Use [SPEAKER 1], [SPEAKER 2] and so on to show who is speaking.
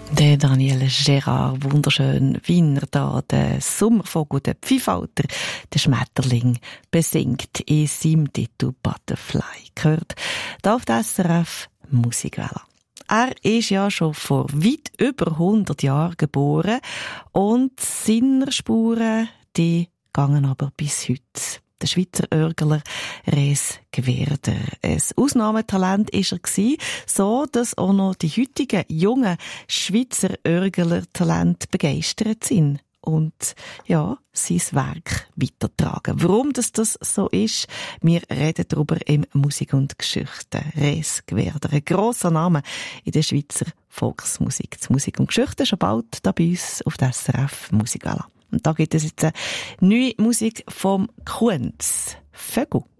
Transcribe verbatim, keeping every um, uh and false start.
[SPEAKER 1] Der Daniel Gérard, wunderschön, wie er da den Sommervogel, den Pfeifalter, den Schmetterling besingt in seinem Titel Butterfly. Gehört da auf der S R F Musikwelle. Er ist ja schon vor weit über hundert Jahren geboren und seine Spuren, die gehen aber bis heute. Der Schweizer Örgler Res Gwerder. Ein Ausnahmetalent war er gewesen, so dass auch noch die heutigen jungen Schweizer Örgler-Talente begeistert sind und ja, sein Werk weitertragen. Warum das, das so ist, wir reden darüber im Musik und Geschichte. Res Gwerder, ein grosser Name in der Schweizer Volksmusik. Die Musik und Geschichte schon bald da bei uns auf der S R F Musikwelle. Und da gibt es jetzt eine neue Musik vom Kunz. Vögel.